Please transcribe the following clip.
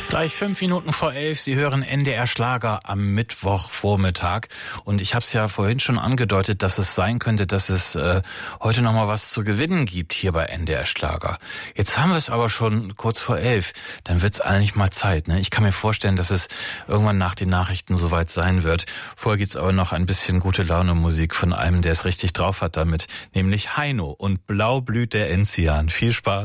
Gleich 5 Minuten vor 11. Sie hören NDR Schlager am Mittwochvormittag. Und ich habe es ja vorhin schon angedeutet, dass es sein könnte, dass es heute noch mal was zu gewinnen gibt hier bei NDR Schlager. Jetzt haben wir es aber schon kurz vor 11. Dann wird es eigentlich mal Zeit. Ne? Ich kann mir vorstellen, dass es irgendwann nach den Nachrichten soweit sein wird. Vorher gibt's aber noch ein bisschen gute Laune Musik von einem, der es richtig drauf hat damit. Nämlich Heino und Blau blüht der Enzian. Viel Spaß.